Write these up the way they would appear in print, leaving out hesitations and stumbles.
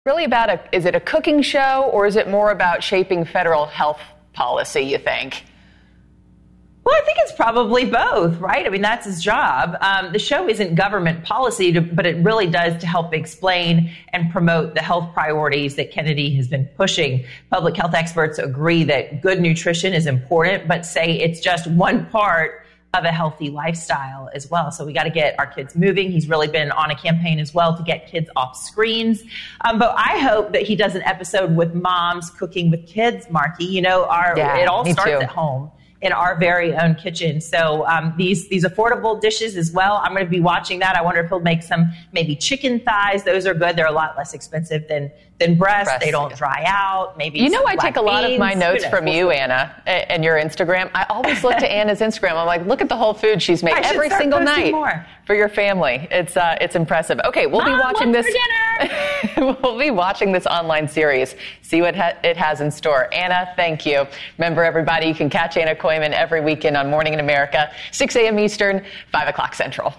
Really is it a cooking show, or is it more about shaping federal health policy, you think? Well, I think it's probably both, right? I mean, that's his job. The show isn't government policy, but it really does to help explain and promote the health priorities that Kennedy has been pushing. Public health experts agree that good nutrition is important, but say it's just one part of a healthy lifestyle as well. So we got to get our kids moving. He's really been on a campaign as well to get kids off screens. But I hope that he does an episode with moms cooking with kids, Marky. You know, it all starts at home, in our very own kitchen. So these affordable dishes as well, I'm going to be watching that. I wonder if he'll make some maybe chicken thighs. Those are good. They're a lot less expensive than breasts. They don't dry out. Maybe I take a lot of my notes from you, Anna, and your Instagram. I always look to Anna's Instagram. I'm like, look at the whole food she's made every single night for your family. It's impressive. Okay, we'll be watching this. We'll be watching this online series. See what it has in store. Anna, thank you. Remember, everybody, you can catch Anna Koyman every weekend on Morning in America, 6 a.m. Eastern, 5 o'clock Central.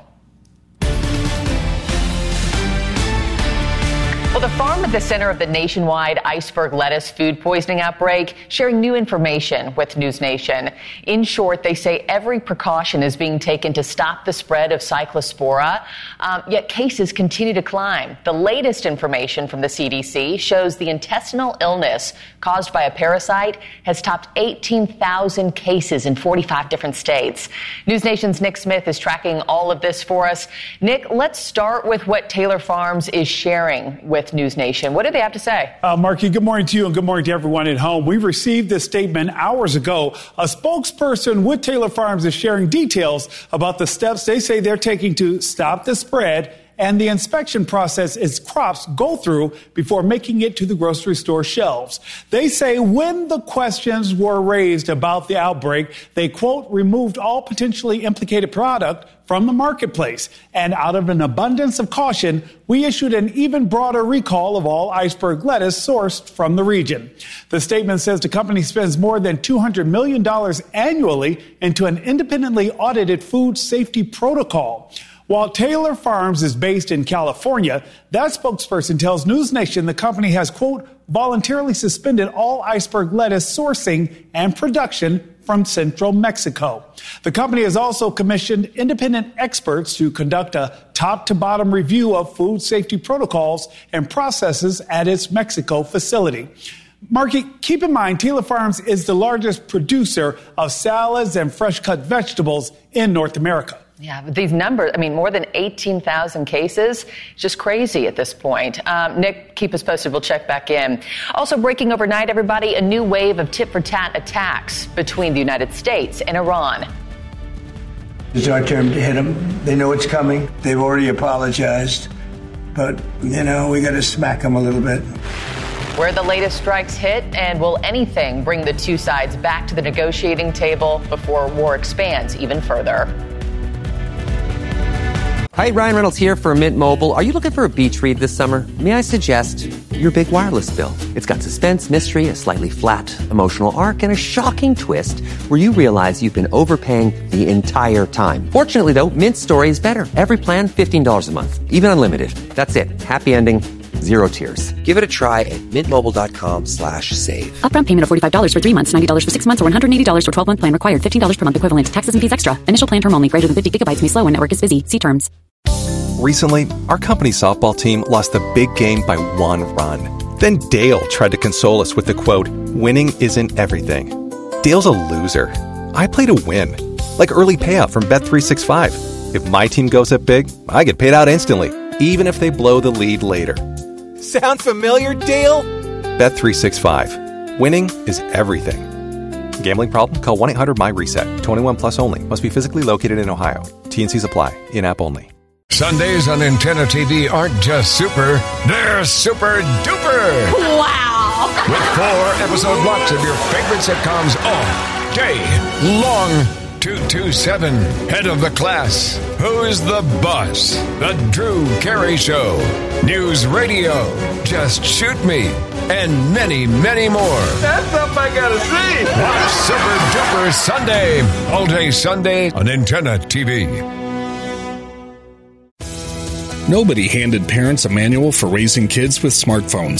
Well, the farm at the center of the nationwide iceberg lettuce food poisoning outbreak sharing new information with News Nation. In short, they say every precaution is being taken to stop the spread of Cyclospora, yet cases continue to climb. The latest information from the CDC shows the intestinal illness caused by a parasite has topped 18,000 cases in 45 different states. News Nation's Nick Smith is tracking all of this for us. Nick, let's start with what Taylor Farms is sharing with News Nation. What do they have to say? Marky, good morning to you and good morning to everyone at home. We received this statement hours ago. A spokesperson with Taylor Farms is sharing details about the steps they say they're taking to stop the spread and the inspection process its crops go through before making it to the grocery store shelves. They say when the questions were raised about the outbreak, they, quote, removed all potentially implicated product from the marketplace. And out of an abundance of caution, we issued an even broader recall of all iceberg lettuce sourced from the region. The statement says the company spends more than $200 million annually into an independently audited food safety protocol. While Taylor Farms is based in California, that spokesperson tells News Nation the company has, quote, voluntarily suspended all iceberg lettuce sourcing and production from central Mexico. The company has also commissioned independent experts to conduct a top-to-bottom review of food safety protocols and processes at its Mexico facility. Marky, keep in mind, Taylor Farms is the largest producer of salads and fresh-cut vegetables in North America. Yeah, but these numbers, I mean, more than 18,000 cases, just crazy at this point. Nick, keep us posted. We'll check back in. Also breaking overnight, everybody, a new wave of tit-for-tat attacks between the United States and Iran. It's our turn to hit them. They know it's coming. They've already apologized. But, you know, we got to smack them a little bit. Where the latest strikes hit, and will anything bring the two sides back to the negotiating table before war expands even further? Hi, Ryan Reynolds here for Mint Mobile. Are you looking for a beach read this summer? May I suggest your big wireless bill? It's got suspense, mystery, a slightly flat emotional arc, and a shocking twist where you realize you've been overpaying the entire time. Fortunately, though, Mint's story is better. Every plan, $15 a month. Even unlimited. That's it. Happy ending. Zero tears. Give it a try at mintmobile.com/save. Upfront payment of $45 for 3 months, $90 for 6 months, or $180 for 12-month plan required. $15 per month equivalent. Taxes and fees extra. Initial plan term only. Greater than 50 gigabytes may slow when network is busy. See terms. Recently, our company softball team lost the big game by 1 run. Then Dale tried to console us with the quote, "Winning isn't everything." Dale's a loser. I play to win. Like early payout from Bet365. If my team goes up big, I get paid out instantly, even if they blow the lead later. Sound familiar, Dale? Bet365. Winning is everything. Gambling problem? Call 1-800-MY-RESET. 21 plus only. Must be physically located in Ohio. T&Cs apply. In-app only. Sundays on Antenna TV aren't just super, they're super duper. Wow. With 4 episode blocks of your favorite sitcoms all day long. 227, Head of the Class, Who's the Boss, The Drew Carey Show, News Radio, Just Shoot Me, and many, many more. That's something I gotta see. Watch Super Duper Sunday, all day Sunday on Antenna TV. Nobody handed parents a manual for raising kids with smartphones.